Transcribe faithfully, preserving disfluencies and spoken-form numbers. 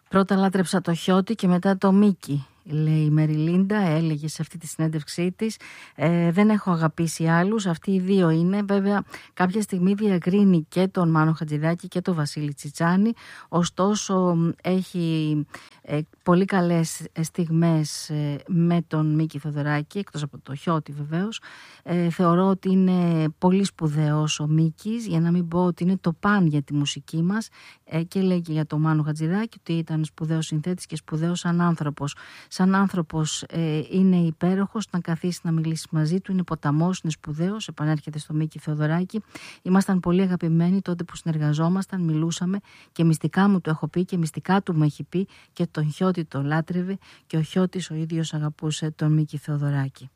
Πρώτα λάτρεψα το Χιώτη και μετά το Μίκη, λέει η Μεριλίντα, έλεγε σε αυτή τη συνέντευξή της. Ε, δεν έχω αγαπήσει άλλους, αυτοί οι δύο είναι. Βέβαια κάποια στιγμή διακρίνει και τον Μάνο Χατζηδάκη και τον Βασίλη Τσιτσάνη, ωστόσο έχει ε, πολύ καλές στιγμές ε, με τον Μίκη Θοδωράκη, εκτός από το Χιώτη βεβαίως. Ε, θεωρώ ότι είναι πολύ σπουδαίος ο Μίκης, για να μην πω ότι είναι το παν για τη μουσική μας, ε, και λέει και για τον Μάνο Χατζηδάκη ότι ήταν σπουδαίος συνθέτης και σπουδαίος σαν άνθρωπος. Σαν άνθρωπος ε, είναι υπέροχος, να καθίσει να μιλήσει μαζί του, είναι ποταμός, είναι σπουδαίος, επανέρχεται στο Μίκη Θεοδωράκη. Ήμασταν πολύ αγαπημένοι τότε που συνεργαζόμασταν, μιλούσαμε και μυστικά μου το έχω πει και μυστικά του μου έχει πει και τον Χιώτη τον λάτρευε και ο Χιώτης ο ίδιος αγαπούσε τον Μίκη Θεοδωράκη.